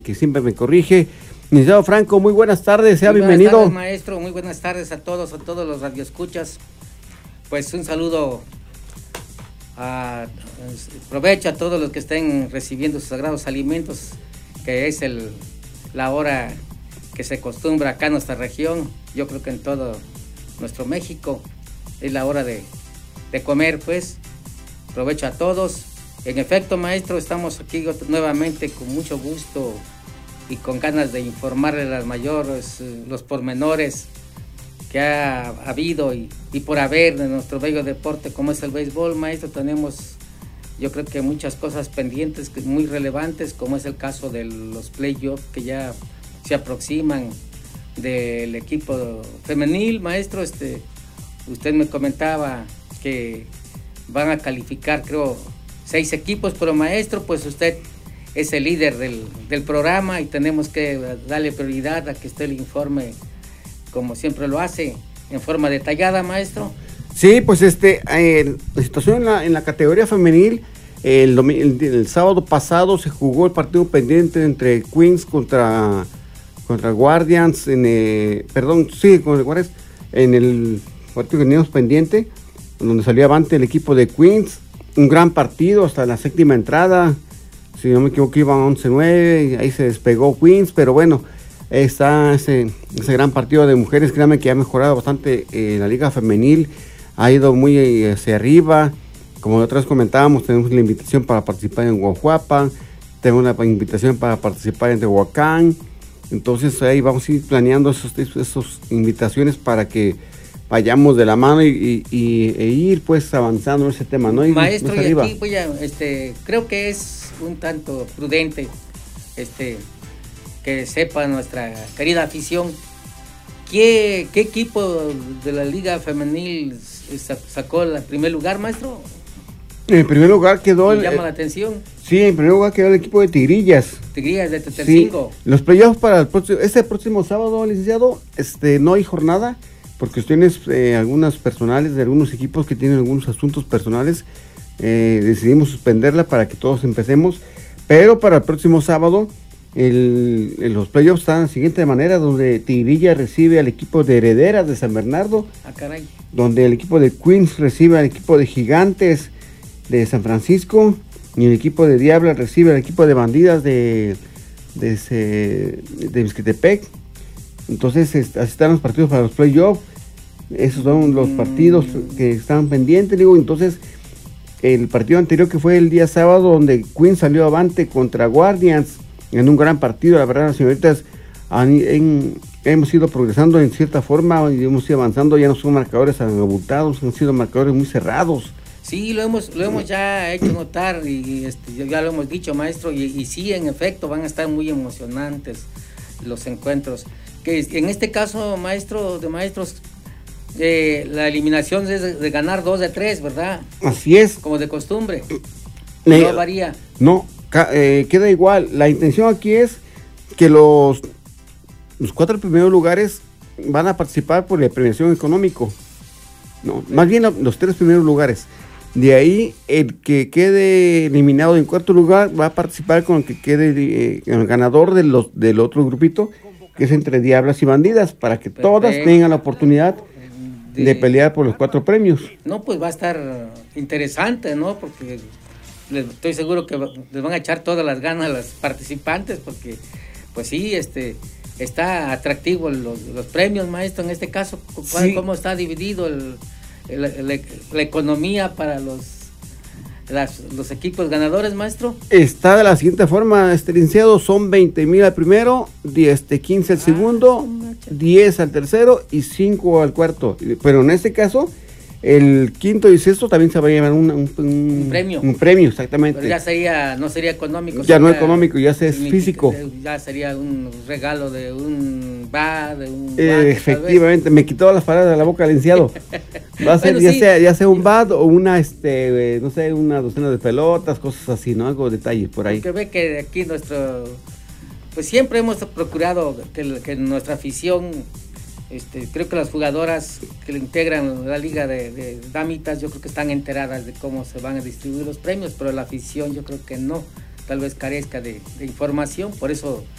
que siempre me corrige. Licenciado Franco, muy buenas tardes, sea muy bienvenido. Buenas tardes, maestro, muy buenas tardes a todos los radioescuchas. Pues un saludo, aprovecho a todos los que estén recibiendo sus sagrados alimentos, que es la hora que se acostumbra acá en nuestra región, yo creo que en todo nuestro México, es la hora de comer, pues. Aprovecho a todos. En efecto, maestro, estamos aquí nuevamente con mucho gusto y con ganas de informarle las mayores, los pormenores que ha habido y por haber de nuestro bello deporte como es el béisbol, maestro. Tenemos, yo creo que muchas cosas pendientes muy relevantes, como es el caso de los playoffs que ya se aproximan del equipo femenil, maestro. Usted me comentaba que van a calificar, creo, 6 equipos, pero maestro, pues usted es el líder del programa y tenemos que darle prioridad a que usted le informe, como siempre lo hace, en forma detallada, maestro. Sí, pues la situación en la categoría femenil, el sábado pasado se jugó el partido pendiente entre Queens contra Guardians, con el Guardians, en el partido que teníamos pendiente, donde salió avante el equipo de Queens. Un gran partido hasta la séptima entrada, si no me equivoco iban 11-9, ahí se despegó Queens, pero bueno, está ese gran partido de mujeres. Créanme que ha mejorado bastante la liga femenil, ha ido muy hacia arriba. Como otras comentábamos, tenemos la invitación para participar en Guajuapa, tenemos una invitación para participar en Tehuacán, entonces ahí vamos a ir planeando esas invitaciones para que vayamos de la mano e ir pues avanzando en ese tema, ¿no? Maestro, y aquí voy a, creo que es un tanto prudente, que sepa nuestra querida afición, ¿qué equipo de la liga femenil sacó el primer lugar, maestro? En primer lugar quedó llama la atención. Sí, en primer lugar quedó el equipo de Tigrillas. Tigrillas de Tetelcingo. Sí, los playoffs para este próximo sábado, licenciado, no hay jornada, por cuestiones algunas personales de algunos equipos que tienen algunos asuntos personales, decidimos suspenderla para que todos empecemos, pero para el próximo sábado los playoffs están de la siguiente manera, donde Tigrilla recibe al equipo de Herederas de San Bernardo, caray. Donde el equipo de Queens recibe al equipo de Gigantes de San Francisco, y el equipo de Diabla recibe al equipo de Bandidas de Mixquetepec. Entonces así están los partidos para los playoffs. Esos son los partidos que están pendientes, digo. Entonces el partido anterior, que fue el día sábado, donde Queens salió avante contra Guardians en un gran partido, la verdad, las señoritas hemos ido progresando en cierta forma y hemos ido avanzando. Ya no son marcadores abultados, han sido marcadores muy cerrados. Sí, lo hemos ya hecho notar y ya lo hemos dicho, maestro, y sí, en efecto, van a estar muy emocionantes los encuentros. Que en este caso, maestro de maestros, la eliminación es de ganar 2 de 3, ¿verdad? Así es. Como de costumbre. No varía. No, queda igual. La intención aquí es que los 4 primeros lugares van a participar por la premiación económico. No, más bien los 3 primeros lugares. De ahí, el que quede eliminado en cuarto lugar va a participar con el que quede el ganador del otro grupito, que es entre Diablas y Bandidas, para que todas tengan la oportunidad de pelear por los 4 premios. No, pues va a estar interesante, ¿no? Porque estoy seguro que les van a echar todas las ganas a los participantes, porque pues sí, está atractivo los premios, maestro. En este caso, sí. ¿Cómo está dividido la economía para los equipos ganadores, maestro? Está de la siguiente forma, licenciado: son 20,000 al primero, 15 al segundo, 10 al tercero y 5 al cuarto. Pero en este caso, el quinto y sexto también se va a llevar un premio. Un premio, exactamente. Pero no sería económico. Ya no económico, ya es físico. Ya sería un regalo de un bar, efectivamente, me quitó las palabras de la boca, licenciado. Va a ser, bueno, ya sea un bat o una, no sé, una docena de pelotas, cosas así, ¿no? Algo, detalles por ahí. Porque ve que aquí pues siempre hemos procurado que nuestra afición, creo que las jugadoras que le integran la liga de damitas, yo creo que están enteradas de cómo se van a distribuir los premios, pero la afición yo creo que no, tal vez carezca de información, por eso